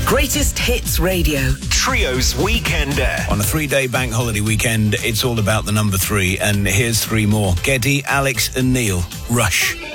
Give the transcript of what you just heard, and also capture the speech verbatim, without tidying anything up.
Greatest Hits Radio. Trios Weekender. On a three-day bank holiday weekend, it's all about the number three. And here's three more. Geddy, Alex and Neil. Rush.